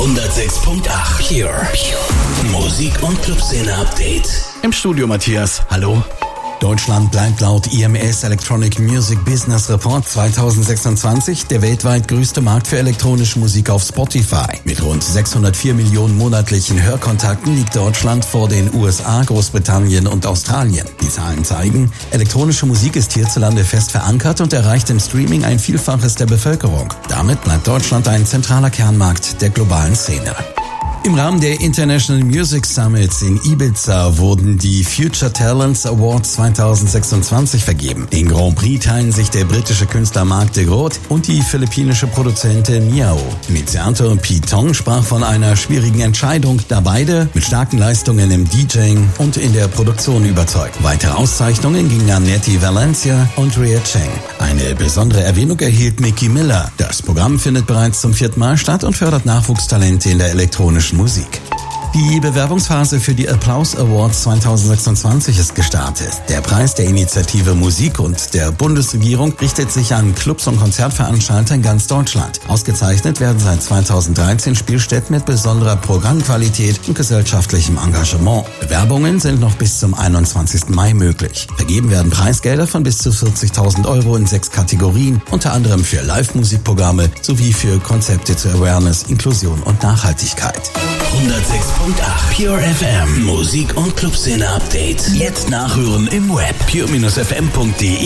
106.8 Pure Musik und Clubszene Update. Im Studio Matthias, hallo. Deutschland bleibt laut IMS Electronic Music Business Report 2026 der weltweit größte Markt für elektronische Musik auf Spotify. Mit rund 604 Millionen monatlichen Hörkontakten liegt Deutschland vor den USA, Großbritannien und Australien. Die Zahlen zeigen, elektronische Musik ist hierzulande fest verankert und erreicht im Streaming ein Vielfaches der Bevölkerung. Damit bleibt Deutschland ein zentraler Kernmarkt der globalen Szene. Im Rahmen der International Music Summits in Ibiza wurden die Future Talents Awards 2026 vergeben. Den Grand Prix teilen sich der britische Künstler Marc de Groot und die philippinische Produzentin Miao. Initiator Pete Tong sprach von einer schwierigen Entscheidung, da beide mit starken Leistungen im DJing und in der Produktion überzeugt. Weitere Auszeichnungen gingen an Nettie Valencia und Rhea Cheng. Eine besondere Erwähnung erhielt Mickey Miller. Das Programm findet bereits zum 4. Mal statt und fördert Nachwuchstalente in der elektronischen Musik. Die Bewerbungsphase für die Applaus Awards 2026 ist gestartet. Der Preis der Initiative Musik und der Bundesregierung richtet sich an Clubs und Konzertveranstalter in ganz Deutschland. Ausgezeichnet werden seit 2013 Spielstätten mit besonderer Programmqualität und gesellschaftlichem Engagement. Bewerbungen sind noch bis zum 21. Mai möglich. Vergeben werden Preisgelder von bis zu 40.000 € in 6 Kategorien, unter anderem für Live-Musikprogramme sowie für Konzepte zur Awareness, Inklusion und Nachhaltigkeit. 106.8 Pure FM Musik und Clubszene Update. Jetzt nachhören im Web pure-fm.de.